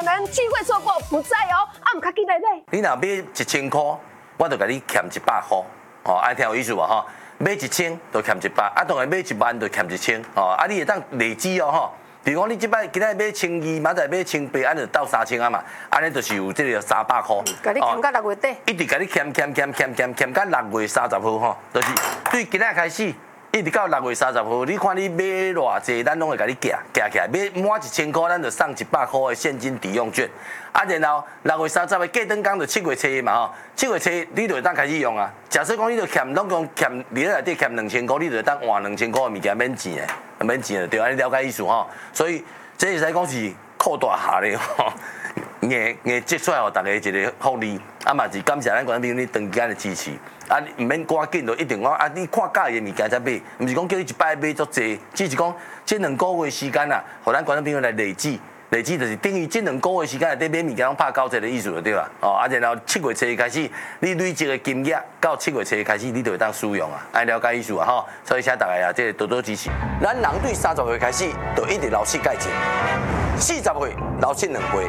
能机会错过不再哦。啊，唔卡记得买。 你若买1000块，我就给你欠100块，哦，爱听有意思无吼？买1000就欠100，啊，当然买1万就欠1000，哦，啊，你会当累积哦吼。比如讲，你即摆今仔买1200，明仔买1800，安就到3000啊嘛，安尼就是有这个300块。 甲你欠到6月底。 一直甲你欠到6月30号吼，就是对今仔开始。一直到6月30号，你看你买偌济，咱拢会甲你夹起来。买满1000块，咱就送100块的现金抵用券。啊，然后6月30号过灯工就7月初嘛吼，7月初你就会当开始用啊。假设讲你就欠拢讲欠，你内底欠2000块，你就会当换2000块的物件免钱的，免钱的对，安尼了解意思吼。所以这会使讲是扩大下咧吼，硬积出来互大家一个福利。啊嘛是感谢咱观众朋友你长时间的支持。啊，唔免赶紧就一定讲啊！你看介意的物件才买，唔是讲叫你一摆买足济，只是讲这2个月时间啊，互咱观众朋友来累积，就是等于这2个月时间内底买物件拢拍90折的意思就对啦。哦，啊，然后7月初开始，你累积的金额到7月初开始，你就会当使用啊，爱了解意思啊吼。所以请大家啊，这多多支持。咱人对30岁开始，就一直老失戒情，40岁老失2倍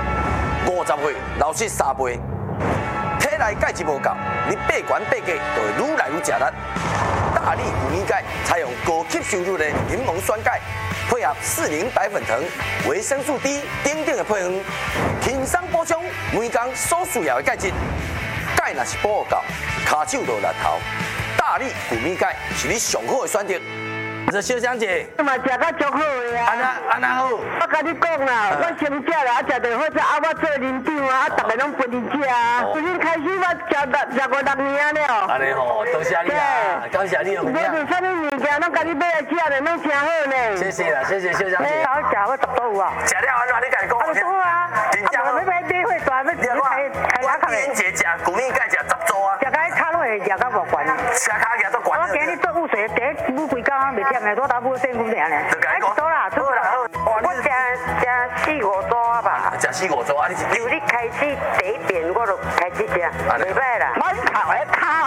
，50岁老失3倍。体内钙质无够，你爬悬爬低就会愈来愈吃力。大力骨密钙采用高吸收入的柠檬酸钙，配合40白粉藤、维生素 D 等等的配方，轻松补充每天所需要的钙质。钙若是补够，骹手就力头。大力骨密钙是你上好的选择。这小香姐， 嘛食到足好的啊！ 安那好？ 我甲你讲啦，我先食啦，啊食着好食，啊我做领长啊，啊逐个拢分你食啊。从今开始我食5、6年了。 安尼吼，多谢你啊，感谢你的分享。 无是啥物物件，拢甲你买来食的，拢真好呢。 谢谢啦，谢谢小香姐。 好食，我10多有啊。 食了安怎？你家己讲。 好啊。 真正。 要买会大，要我年节食古米钙食10组啊。 食到骹拢会食到无悬。 车骹举足悬。 我今日做雾水，第一舞规工袂忝的，我打舞辛苦点呢。 就甲你讲。 多啦， 好啦好。 我食4、5组吧。 食4、5组啊！ 由你开始第一遍我就开始食，袂歹啦。我头的骹